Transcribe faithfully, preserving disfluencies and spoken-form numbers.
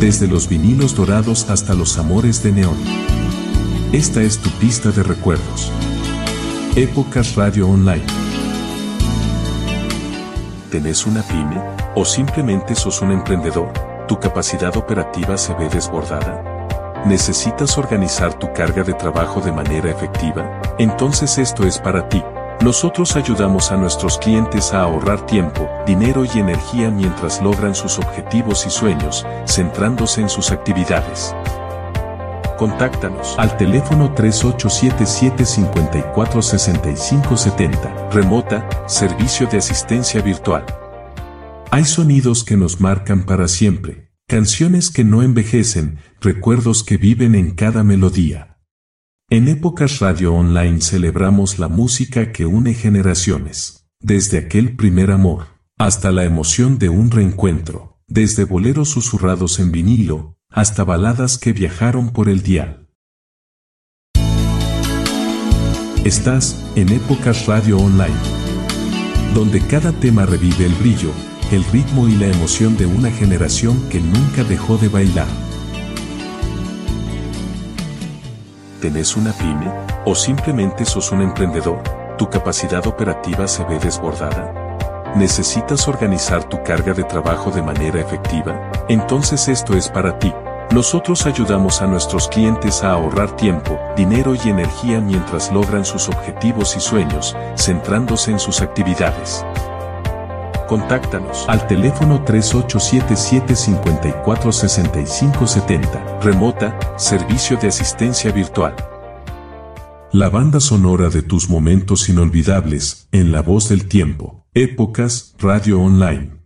desde los vinilos dorados hasta los amores de neón. Esta es tu pista de recuerdos. Épocas Radio Online. ¿Tenés una pyme? ¿O simplemente sos un emprendedor? ¿Tu capacidad operativa se ve desbordada? ¿Necesitas organizar tu carga de trabajo de manera efectiva? Entonces esto es para ti. Nosotros ayudamos a nuestros clientes a ahorrar tiempo, dinero y energía mientras logran sus objetivos y sueños, centrándose en sus actividades. Contáctanos al teléfono tres ocho siete siete, cinco cuatro seis cinco siete cero, remota, servicio de asistencia virtual. Hay sonidos que nos marcan para siempre, canciones que no envejecen, recuerdos que viven en cada melodía. En Épocas Radio Online celebramos la música que une generaciones, desde aquel primer amor, hasta la emoción de un reencuentro, desde boleros susurrados en vinilo, hasta baladas que viajaron por el dial. Estás en Épocas Radio Online, donde cada tema revive el brillo, el ritmo y la emoción de una generación que nunca dejó de bailar. ¿Tenés una pyme? ¿O simplemente sos un emprendedor? ¿Tu capacidad operativa se ve desbordada? ¿Necesitas organizar tu carga de trabajo de manera efectiva? Entonces esto es para ti. Nosotros ayudamos a nuestros clientes a ahorrar tiempo, dinero y energía mientras logran sus objetivos y sueños, centrándose en sus actividades. Contáctanos al teléfono tres ocho siete siete, cinco cuatro seis cinco siete cero, remota, servicio de asistencia virtual. La banda sonora de tus momentos inolvidables, en la voz del tiempo. Épocas Radio Online.